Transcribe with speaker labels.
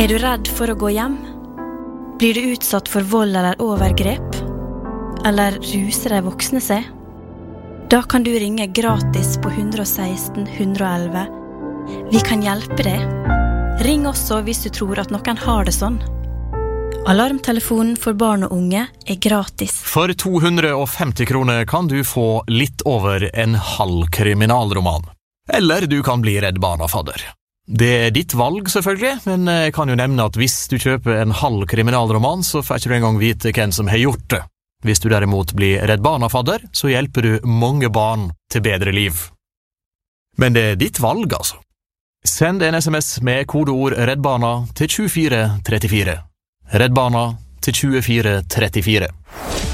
Speaker 1: du redd for å gå hjem? Blir du utsatt for vold eller overgrep? Eller ruser de voksne seg? Da kan du ringe gratis på 116 111. Vi kan hjelpe deg. Ring også hvis du tror at noen har det sånn. Alarmtelefonen for barn og unge gratis.
Speaker 2: For 250 kroner kan du få litt over en halv kriminalroman. Eller du kan bli Redd Barna-fadder. Det ditt valg selvfølgelig, men jeg kan jo nevne at hvis du kjøper en halv kriminalroman, så får ikke du engang vite hvem som har gjort det. Hvis du derimot blir Redd Barna-fadder, så hjelper du mange barn til bedre liv. Men det ditt valg, altså. Send en SMS med kodeord Redd Barna til 2434. Redd Barna til 2434.